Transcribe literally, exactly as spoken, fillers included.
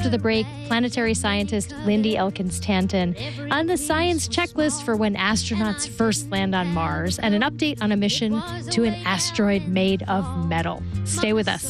After the break, planetary scientist Lindy Elkins-Tanton on the science checklist for when astronauts first land on Mars and an update on a mission to an asteroid made of metal. Stay with us.